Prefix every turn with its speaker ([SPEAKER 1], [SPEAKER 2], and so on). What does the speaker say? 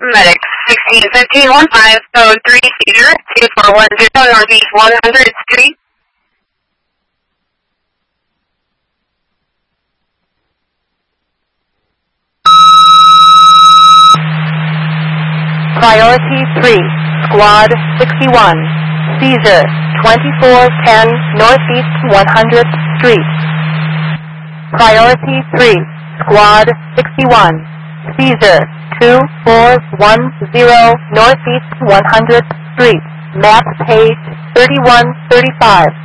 [SPEAKER 1] Medic 1615-1503 Cedar 2410 Northeast 100th Street.
[SPEAKER 2] Priority 3, Squad 61, Seizure 2410 Northeast 100th Street. Priority 3, Squad 61, Seizure 2410 Northeast 100th Street. Map page 3135.